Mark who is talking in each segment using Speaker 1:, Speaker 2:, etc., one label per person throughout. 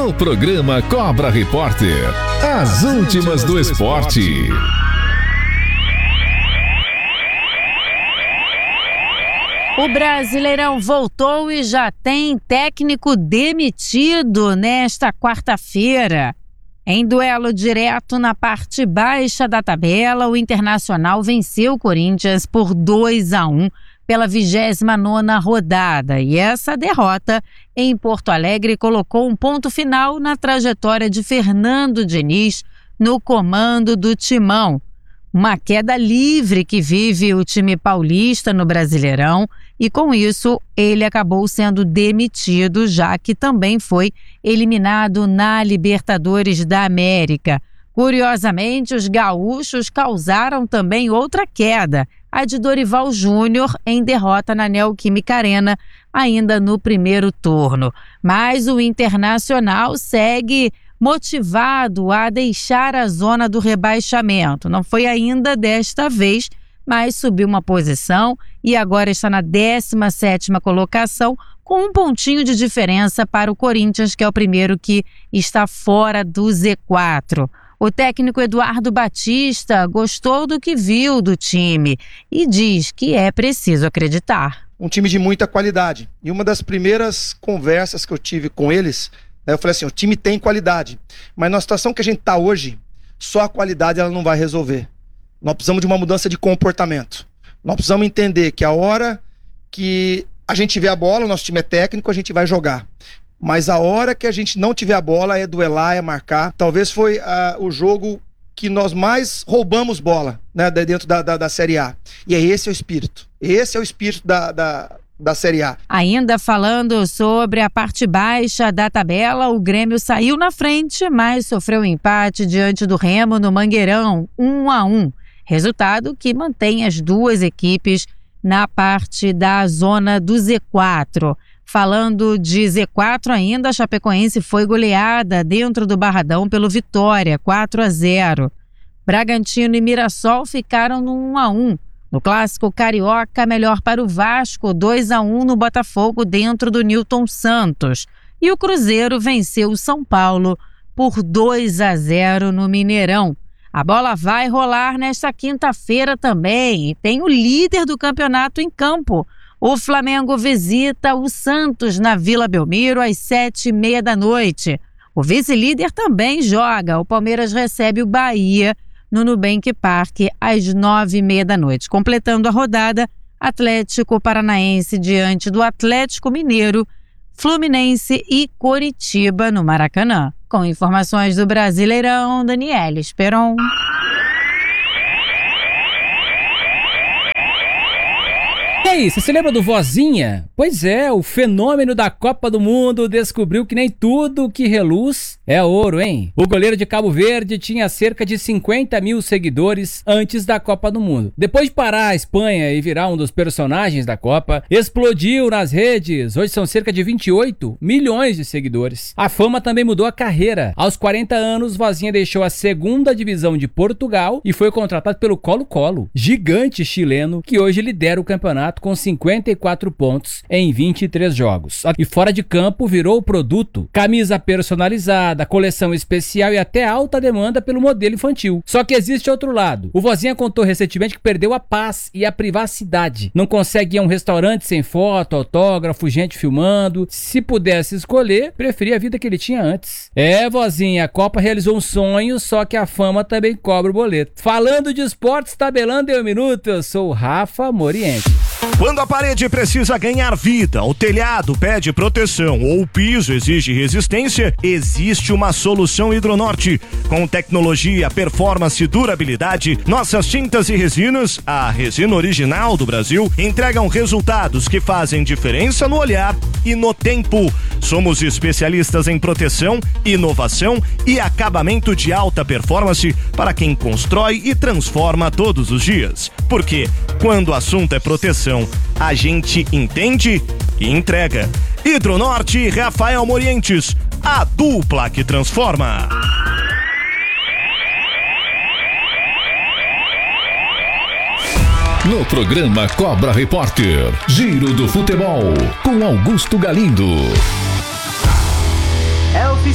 Speaker 1: No programa Cobra Repórter, as últimas do esporte.
Speaker 2: O Brasileirão voltou e já tem técnico demitido nesta quarta-feira. Em duelo direto na parte baixa da tabela, o Internacional venceu o Corinthians por 2-1 pela 29ª rodada. E essa derrota em Porto Alegre colocou um ponto final na trajetória de Fernando Diniz no comando do Timão. Uma queda livre que vive o time paulista no Brasileirão e, com isso, ele acabou sendo demitido, já que também foi eliminado na Libertadores da América. Curiosamente, os gaúchos causaram também outra queda, a de Dorival Júnior em derrota na Neoquímica Arena, ainda no primeiro turno. Mas o Internacional segue motivado a deixar a zona do rebaixamento. Não foi ainda desta vez, mas subiu uma posição e agora está na 17ª colocação, com um pontinho de diferença para o Corinthians, que é o primeiro que está fora do Z4. O técnico Eduardo Batista gostou do que viu do time e diz que é preciso acreditar.
Speaker 3: Um time de muita qualidade. E uma das primeiras conversas que eu tive com eles, eu falei assim, o time tem qualidade, mas na situação que a gente está hoje, só a qualidade ela não vai resolver. Nós precisamos de uma mudança de comportamento. Nós precisamos entender que a hora que a gente tiver a bola, o nosso time é técnico, a gente vai jogar. Mas a hora que a gente não tiver a bola é duelar, é marcar. Talvez foi o jogo que nós mais roubamos bola, né, dentro da Série A. E esse é o espírito. Esse é o espírito da Série A.
Speaker 2: Ainda falando sobre a parte baixa da tabela, o Grêmio saiu na frente, mas sofreu um empate diante do Remo no Mangueirão, 1-1. Resultado que mantém as duas equipes na parte da zona do Z4. Falando de Z4 ainda, a Chapecoense foi goleada dentro do Barradão pelo Vitória, 4-0. Bragantino e Mirassol ficaram no 1-1. No clássico carioca, melhor para o Vasco, 2-1 no Botafogo dentro do Newton Santos. E o Cruzeiro venceu o São Paulo por 2-0 no Mineirão. A bola vai rolar nesta quinta-feira também e tem o líder do campeonato em campo. O Flamengo visita o Santos na Vila Belmiro às 19h30. O vice-líder também joga. O Palmeiras recebe o Bahia no Nubank Park às 21h30. Completando a rodada, Atlético Paranaense diante do Atlético Mineiro, Fluminense e Coritiba no Maracanã. Com informações do Brasileirão, Daniela Esperon.
Speaker 4: E aí, você se lembra do Vozinha? Pois é, o fenômeno da Copa do Mundo descobriu que nem tudo que reluz é ouro, hein? O goleiro de Cabo Verde tinha cerca de 50 mil seguidores antes da Copa do Mundo. Depois de parar a Espanha e virar um dos personagens da Copa, explodiu nas redes. Hoje são cerca de 28 milhões de seguidores. A fama também mudou a carreira. Aos 40 anos, Vozinha deixou a 2ª divisão de Portugal e foi contratado pelo Colo-Colo, gigante chileno que hoje lidera o campeonato com 54 pontos em 23 jogos. E fora de campo virou o produto. Camisa personalizada, coleção especial e até alta demanda pelo modelo infantil. Só que existe outro lado. O Vozinha contou recentemente que perdeu a paz e a privacidade. Não consegue ir a um restaurante sem foto, autógrafo, gente filmando. Se pudesse escolher, preferia a vida que ele tinha antes. É, Vozinha, a Copa realizou um sonho, só que a fama também cobra o boleto. Falando de esportes, tabelando em um minuto, eu sou o Rafa Moriente.
Speaker 5: Quando a parede precisa ganhar vida, o telhado pede proteção ou o piso exige resistência, existe uma solução Hidronorte. Com tecnologia, performance e durabilidade, nossas tintas e resinas, a resina original do Brasil, entregam resultados que fazem diferença no olhar e no tempo. Somos especialistas em proteção, inovação e acabamento de alta performance para quem constrói e transforma todos os dias. Porque quando o assunto é proteção, a gente entende e entrega. Hidronorte e Rafael Morientes, a dupla que transforma.
Speaker 1: No programa Cobra Repórter, Giro do Futebol, com Augusto Galindo.
Speaker 6: É oficial.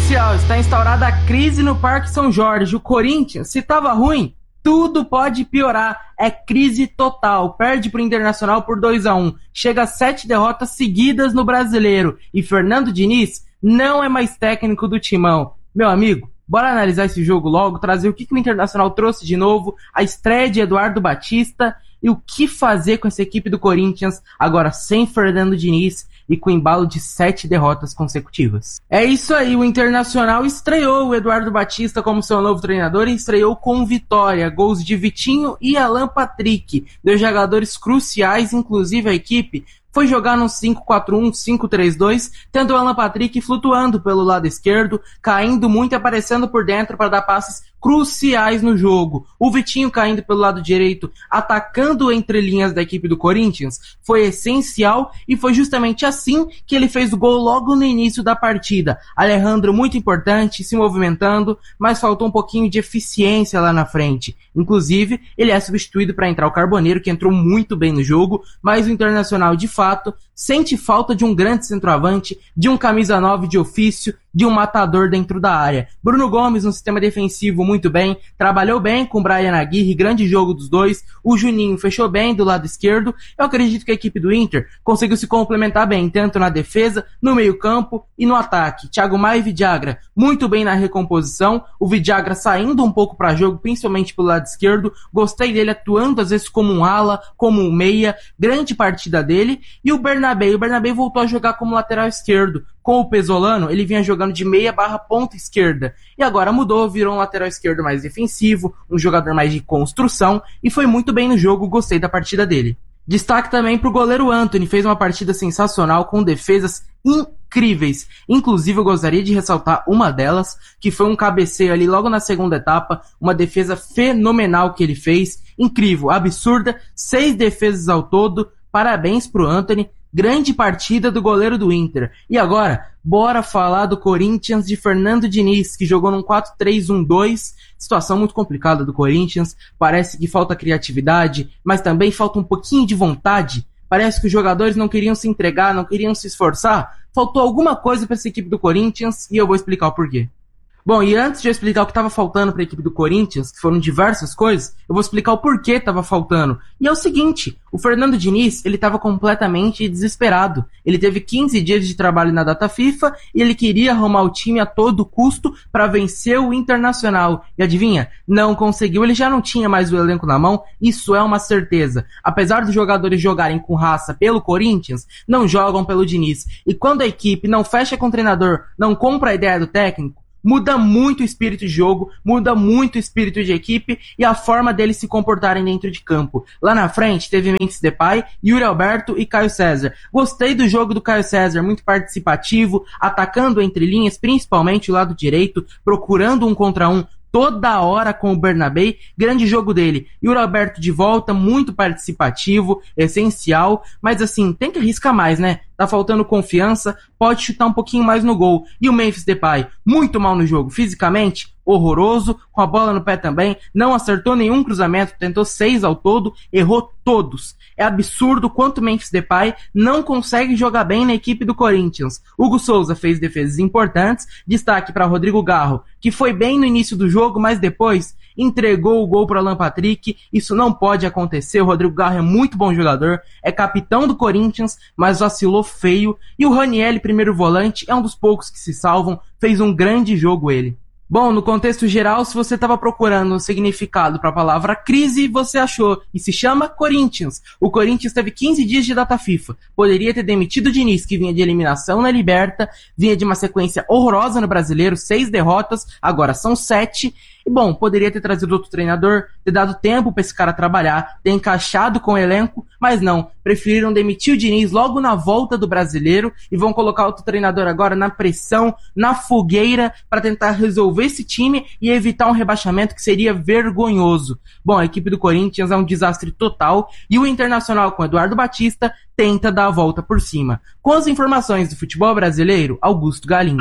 Speaker 6: oficial, está instaurada a crise no Parque São Jorge. O Corinthians, se tava ruim, tudo pode piorar. É crise total. Perde pro Internacional por 2-1. Chega a 7 derrotas seguidas no Brasileiro. E Fernando Diniz não é mais técnico do Timão. Meu amigo, bora analisar esse jogo logo, trazer o que o Internacional trouxe de novo, a estreia de Eduardo Batista e o que fazer com essa equipe do Corinthians, agora sem Fernando Diniz e com embalo de 7 derrotas consecutivas. É isso aí, o Internacional estreou o Eduardo Batista como seu novo treinador e estreou com vitória, gols de Vitinho e Alan Patrick, dois jogadores cruciais, inclusive a equipe foi jogar num 5-4-1, 5-3-2, tendo o Alan Patrick flutuando pelo lado esquerdo, caindo muito e aparecendo por dentro para dar passes cruciais no jogo. O Vitinho caindo pelo lado direito, atacando entre linhas da equipe do Corinthians, foi essencial e foi justamente assim que ele fez o gol logo no início da partida. Alejandro muito importante, se movimentando, mas faltou um pouquinho de eficiência lá na frente. Inclusive, ele é substituído para entrar o Carboneiro, que entrou muito bem no jogo, mas o Internacional, de fato, sente falta de um grande centroavante, de um camisa 9 de ofício, de um matador dentro da área. Bruno Gomes, no sistema defensivo, muito bem, trabalhou bem com o Brian Aguirre, grande jogo dos dois, o Juninho fechou bem do lado esquerdo. Eu acredito que a equipe do Inter conseguiu se complementar bem, tanto na defesa, no meio campo e no ataque. Thiago Maia e Vidagra, muito bem na recomposição, o Vidagra saindo um pouco para jogo, principalmente pelo lado esquerdo, gostei dele atuando às vezes como um ala, como um meia, grande partida dele, e o Bernabé voltou a jogar como lateral esquerdo. Com o Pesolano, ele vinha jogando de meia / ponta esquerda. E agora mudou, virou um lateral esquerdo mais defensivo, um jogador mais de construção, e foi muito bem no jogo, gostei da partida dele. Destaque também para o goleiro Antony, fez uma partida sensacional com defesas incríveis. Inclusive eu gostaria de ressaltar uma delas, que foi um cabeceio ali logo na segunda etapa, uma defesa fenomenal que ele fez, incrível, absurda, 6 defesas ao todo, parabéns pro Antony. Grande partida do goleiro do Inter. E agora, bora falar do Corinthians de Fernando Diniz, que jogou num 4-3-1-2, situação muito complicada do Corinthians, parece que falta criatividade, mas também falta um pouquinho de vontade, parece que os jogadores não queriam se entregar, não queriam se esforçar, faltou alguma coisa para essa equipe do Corinthians, e eu vou explicar o porquê. Bom, e antes de eu explicar o que estava faltando para a equipe do Corinthians, que foram diversas coisas, eu vou explicar o porquê estava faltando. E é o seguinte, o Fernando Diniz, ele estava completamente desesperado. Ele teve 15 dias de trabalho na data FIFA e ele queria arrumar o time a todo custo para vencer o Internacional. E adivinha? Não conseguiu, ele já não tinha mais o elenco na mão, isso é uma certeza. Apesar dos jogadores jogarem com raça pelo Corinthians, não jogam pelo Diniz. E quando a equipe não fecha com o treinador, não compra a ideia do técnico, muda muito o espírito de jogo, muda muito o espírito de equipe e a forma deles se comportarem dentro de campo. Lá na frente teve Memphis Depay, Yuri Alberto e Caio César. Gostei do jogo do Caio César, muito participativo, atacando entre linhas, principalmente o lado direito, procurando 1 contra 1 toda hora com o Bernabé, grande jogo dele. E o Roberto de volta, muito participativo, essencial, mas assim, tem que arriscar mais, né? Tá faltando confiança, pode chutar um pouquinho mais no gol. E o Memphis Depay, muito mal no jogo, fisicamente, horroroso, com a bola no pé também, não acertou nenhum cruzamento, tentou 6 ao todo, errou todos. É absurdo quanto o Memphis Depay não consegue jogar bem na equipe do Corinthians. Hugo Souza fez defesas importantes, destaque para Rodrigo Garro, que foi bem no início do jogo, mas depois entregou o gol para Alan Patrick. Isso não pode acontecer, o Rodrigo Garro é muito bom jogador, é capitão do Corinthians, mas vacilou feio. E o Raniel, primeiro volante, é um dos poucos que se salvam, fez um grande jogo ele. Bom, no contexto geral, se você estava procurando um significado para a palavra crise, você achou, e se chama Corinthians. O Corinthians teve 15 dias de data FIFA, poderia ter demitido o Diniz, que vinha de eliminação na Liberta, vinha de uma sequência horrorosa no Brasileiro, 6 derrotas, agora são 7, e bom, poderia ter trazido outro treinador, ter dado tempo para esse cara trabalhar, ter encaixado com o elenco, mas não, preferiram demitir o Diniz logo na volta do Brasileiro e vão colocar outro treinador agora na pressão, na fogueira, para tentar resolver esse time e evitar um rebaixamento que seria vergonhoso. Bom, a equipe do Corinthians é um desastre total e o Internacional com Eduardo Batista tenta dar a volta por cima. Com as informações do futebol brasileiro, Augusto Galindo.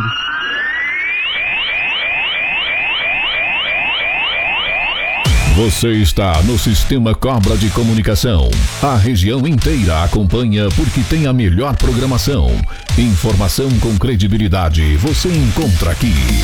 Speaker 1: Você está no Sistema Cobra de Comunicação. A região inteira acompanha porque tem a melhor programação. Informação com credibilidade você encontra aqui.